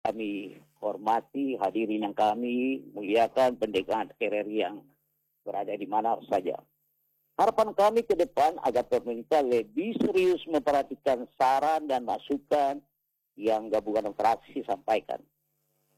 kami hormati hadirin yang kami muliakan, pendekat RRI yang berada di mana saja. Harapan kami ke depan agar pemerintah lebih serius memperhatikan saran dan masukan yang gabungan fraksi sampaikan.